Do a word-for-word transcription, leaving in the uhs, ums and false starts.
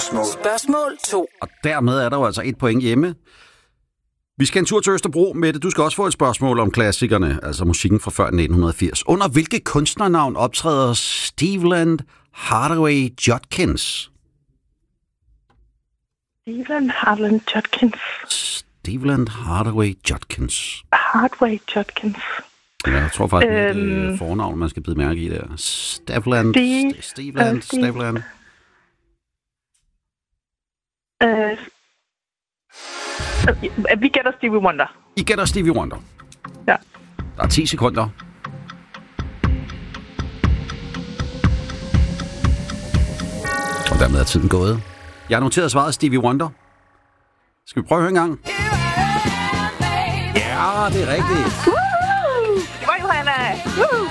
Spørgsmål. Spørgsmål to. Og dermed er der jo altså et point hjemme. Vi skal en tur til Østerbro, Mette. Du skal også få et spørgsmål om klassikerne, altså musikken fra før nitten firs. Under hvilket kunstnernavn optræder Steveland Hardaway Judkins? Steveland Hardaway Judkins. Steveland Hardaway Judkins. Hardaway Judkins. Ja, jeg tror faktisk, det er Øhm. det fornavn, man skal bide mærke i der. Steveland. Steve. Steveland. Øh, Steve. Steveland. Øh, øh, vi gætter Stevie Wonder. I gætter Stevie Wonder. Ja. Der er ti sekunder. Og dermed er tiden gået. Jeg har noteret svaret Stevie Wonder. Skal vi prøve at høre en gang? Ja, det er rigtigt. Woo! Det var Johanna. Woo!